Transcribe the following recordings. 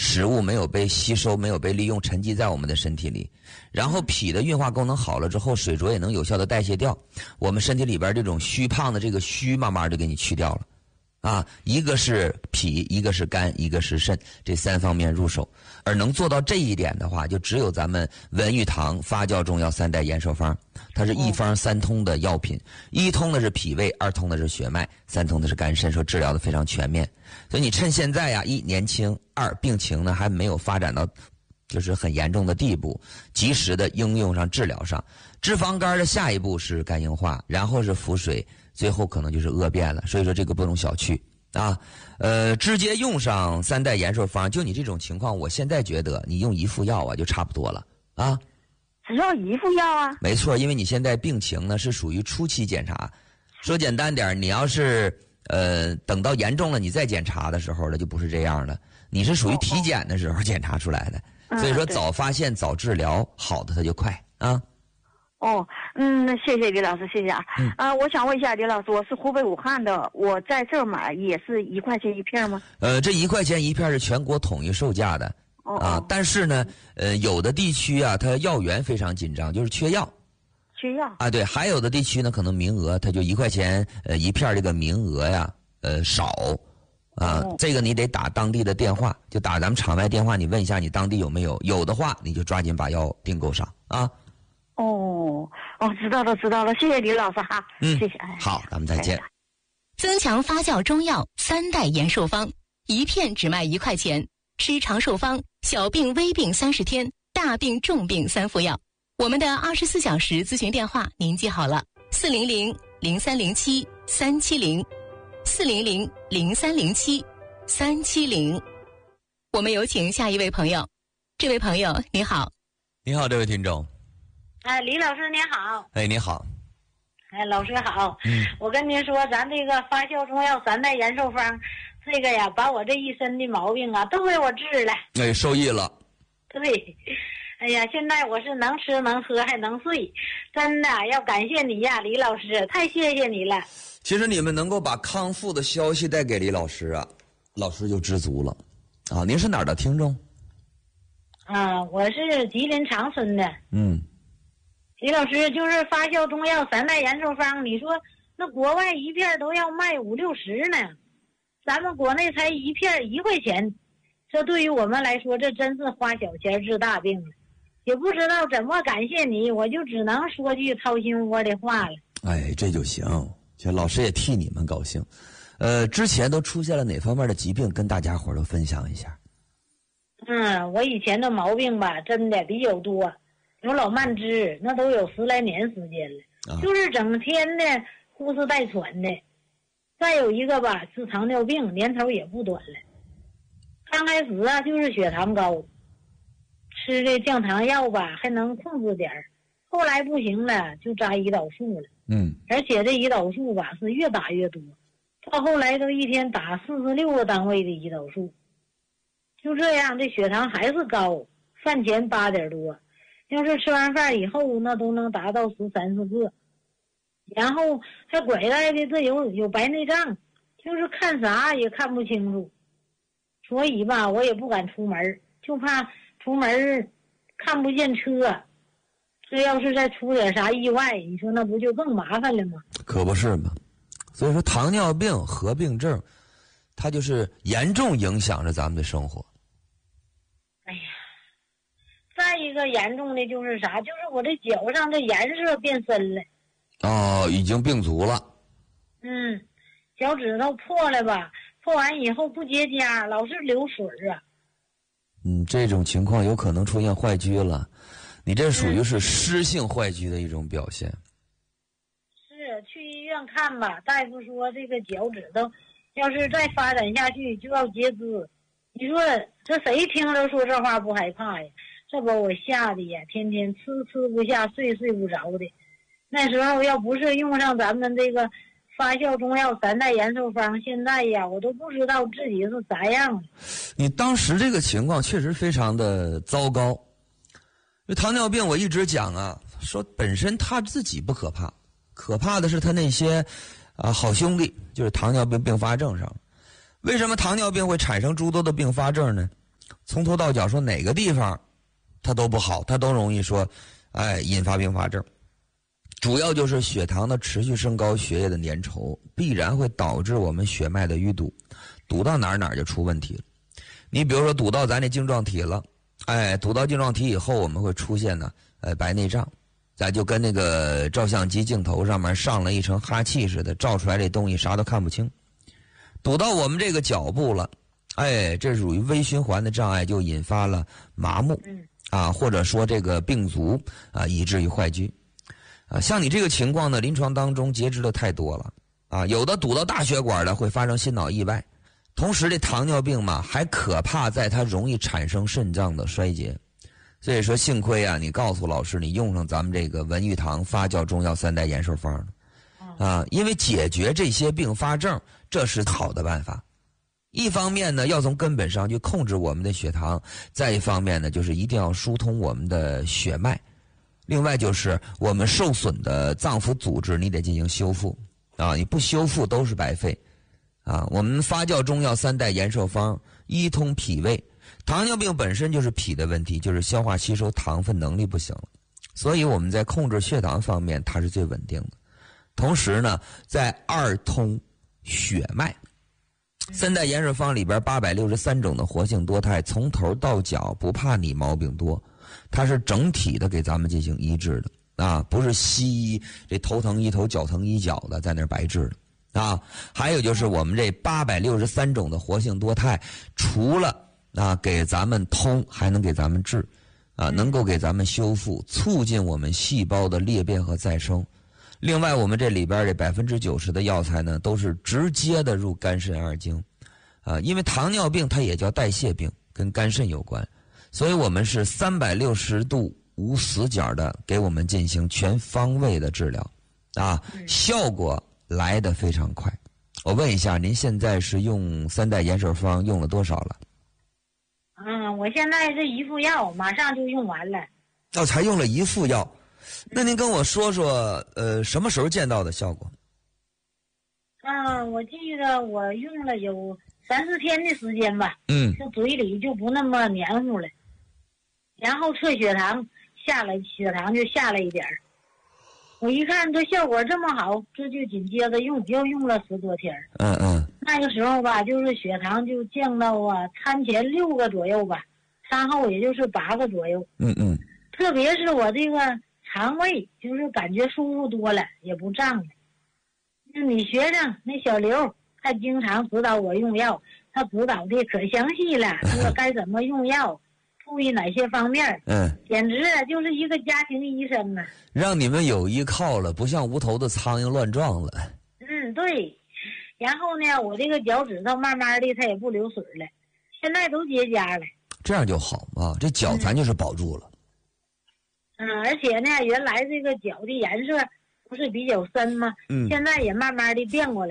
食物没有被吸收，没有被利用，沉积在我们的身体里。然后脾的运化功能好了之后，水浊也能有效的代谢掉，我们身体里边这种虚胖的这个虚慢慢就给你去掉了。啊，一个是脾，一个是肝，一个是肾，这3方面入手。而能做到这一点的话，就只有咱们文玉堂发酵中药3代延寿方，它是一方3通的药品，一通的是脾胃，2通的是血脉，3通的是肝肾，说治疗的非常全面。所以你趁现在呀，一年轻，2病情呢还没有发展到就是很严重的地步，及时的应用上治疗上。脂肪肝的下一步是肝硬化，然后是腹水，最后可能就是恶变了。所以说这个不容小觑啊。直接用上3代延寿方，就你这种情况，我现在觉得你用1副药啊就差不多了啊。 只要1副药啊？ 没错，因为你现在病情呢是属于初期检查。说简单点，你要是等到严重了你再检查的时候呢，就不是这样了。你是属于体检的时候检查出来的，所以说早发现早治疗，好的它就快啊。 那谢谢李老师，谢谢啊。我想问一下李老师，我是湖北武汉的，我在这儿买也是1块钱1片吗？ 这1块钱1片是全国统一售价的啊。但是呢，有的地区啊，它药源非常紧张，就是缺药。 缺药啊？对，还有的地区呢，可能名额它就1块钱1片这个名额呀，少啊。这个你得打当地的电话，就打咱们场外电话，你问一下你当地有没有，有的话你就抓紧把药订购上啊。 知道了，谢谢李老师哈。谢谢。 好，咱们再见。 增强发酵中药3代延寿方，1片只卖1块钱，吃长寿方，小病微病30天，大病重病3副药。我们的24小时咨询电话您记好了，400-0307-370，400-0307-370。我们有请下一位朋友。这位朋友你好。 你好，这位听众。 李老师您好。 你好。 老师好。我跟您说，咱这个发酵中药3代延寿方，这个呀，把我这一身的毛病啊都给我治了。 受益了。 对。哎呀，现在我是能吃能喝还能睡，真的要感谢你呀，李老师，太谢谢你了。 其实你们能够把康复的消息带给李老师啊，老师就知足了啊。您是哪儿的听众？ 我是吉林长春的。李老师，就是发酵中药3代延寿方，你说那国外1片都要卖50-60呢，咱们国内才1片1块钱，这对于我们来说，这真是花小钱治大病了。也不知道怎么感谢你，我就只能说句掏心窝的话了。 这就行，其实老师也替你们高兴。之前都出现了哪方面的疾病，跟大家伙都分享一下。 我以前的毛病吧，真的比较多，有老慢支，那都有10来年时间了，就是整天的呼哧带喘的。再有一个吧，是糖尿病，年头也不短了。刚开始啊，就是血糖高，吃这降糖药吧还能控制点儿，后来不行了就扎胰岛素了。而且这胰岛素吧是越打越多，到后来都一天打46个单位的胰岛素。就这样，这血糖还是高，饭前8点多，要是吃完饭以后，那都能达到13、14个。然后还拐带的这有白内障，就是看啥也看不清楚，所以吧，我也不敢出门，就怕出门看不见车，这要是再出点啥意外，你说那不就更麻烦了吗？ 可不是嘛。所以说糖尿病合并症，它就是严重影响着咱们的生活。 再一个严重的就是啥，就是我这脚上这颜色变深了。 已经病足了。 脚趾头破了吧，破完以后不结痂，老是流水啊。 这种情况有可能出现坏疽了，你这属于是湿性坏疽的一种表现。 是去医院看吧，大夫说这个脚趾头要是再发展下去就要截肢。你说这谁听了说这话不害怕呀？这把我吓得呀，天天吃不下，睡不着的。那时候要不是用上咱们这个发酵中药3代延寿方，现在呀我都不知道自己是咋样的。 你当时这个情况确实非常的糟糕。糖尿病我一直讲啊，说本身他自己不可怕，可怕的是他那些好兄弟，就是糖尿病并发症上。为什么糖尿病会产生诸多的并发症呢？ 从头到脚说哪个地方它都不好，它都容易说引发并发症。主要就是血糖的持续升高，血液的粘稠必然会导致我们血脉的淤堵，堵到哪儿就出问题了。你比如说堵到咱这晶状体了，堵到晶状体以后，我们会出现呢白内障，咱就跟那个照相机镜头上面上了一层哈气似的，照出来这东西啥都看不清。堵到我们这个脚部了，这属于微循环的障碍，就引发了麻木或者说这个病足以至于坏疽。像你这个情况呢，临床当中截肢的太多了有的堵到大血管的会发生心脑意外，同时这糖尿病嘛还可怕在它容易产生肾脏的衰竭。所以说幸亏你告诉老师你用上咱们这个文玉堂发酵中药3代延寿方因为解决这些并发症这是好的办法。一方面呢要从根本上去控制我们的血糖，再一方面呢就是一定要疏通我们的血脉，另外就是我们受损的脏腑组织你得进行修复你不修复都是白费我们发酵中药3代延寿方一通脾胃，糖尿病本身就是脾的问题，就是消化吸收糖分能力不行了，所以我们在控制血糖方面它是最稳定的。同时呢在二通血脉，3代延寿方里边863种的活性多肽，从头到脚不怕你毛病多，它是整体的给咱们进行医治的不是西医这头疼医头脚疼医脚的在那白治的还有就是我们这863种的活性多肽，除了给咱们通，还能给咱们治能够给咱们修复，促进我们细胞的裂变和再生。另外我们这里边这90%的药材呢都是直接的入肝肾二经因为糖尿病它也叫代谢病，跟肝肾有关，所以我们是360度无死角的给我们进行全方位的治疗效果来得非常快。我问一下，您现在是用3代延寿方用了多少了？ 我现在这一副药马上就用完了。 才用了一副药，那您跟我说说什么时候见到的效果？ 我记得我用了有3-4天的时间吧，这嘴里就不那么黏糊了，然后测血糖血糖就下来一点儿。我一看这效果这么好，这就紧接着又用了10多天。那个时候吧，就是血糖就降到餐前6个左右吧，餐后也就是8个左右。特别是我这个肠胃就是感觉舒服多了，也不胀了。就你学生那小刘，他经常指导我用药，他指导的可详细了，说该怎么用药，注意哪些方面。简直就是一个家庭医生啊， 让你们有依靠了，不像无头的苍蝇乱撞了。 对。然后呢我这个脚趾头慢慢的它也不流水了，现在都结痂了。 这样就好这脚咱就是保住了。 而且呢原来这个脚的颜色不是比较深吗？现在也慢慢的变过来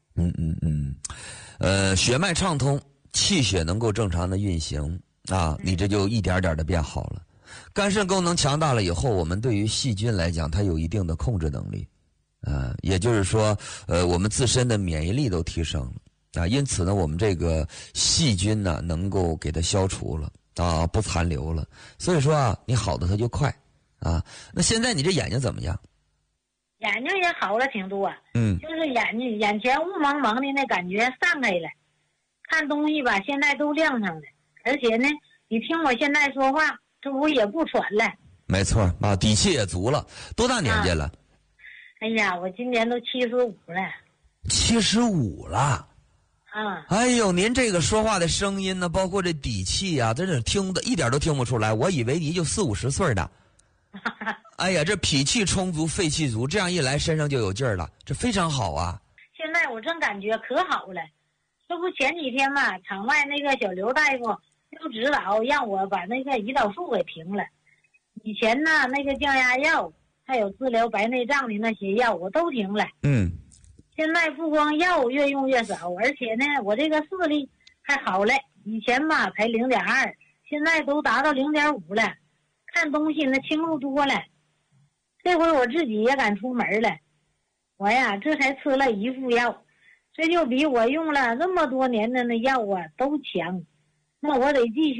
了。 血脉畅通，气血能够正常的运行你这就一点点的变好了。肝肾功能强大了以后，我们对于细菌来讲它有一定的控制能力也就是说我们自身的免疫力都提升了因此呢我们这个细菌呢能够给它消除了不残留了，所以说你好的它就快那现在你这眼睛怎么样？ 眼睛也好了挺多就是眼前雾蒙蒙的那感觉散开了，看东西吧现在都亮上了，而且呢你听我现在说话这不也不喘了。 没错底气也足了。多大年纪了？ 哎呀我今年都75了。 75了哎呦，您这个说话的声音呢，包括这底气真是听的一点都听不出来，我以为你就40-50岁的哎呀，这脾气充足，肺气足，这样一来身上就有劲儿了，这非常好现在我正感觉可好了，这不前几天嘛，场外那个小刘大夫就指导让我把那个胰岛素给停了。以前呢那个降压药还有治疗白内障的那些药我都停了。现在不光药越用越少，而且呢我这个视力还好了，以前嘛才0.2，现在都达到0.5了，看东西那清楚多了。这回我自己也敢出门了，我呀这才吃了一副药，这就比我用了这么多年的那药都强，那我得继续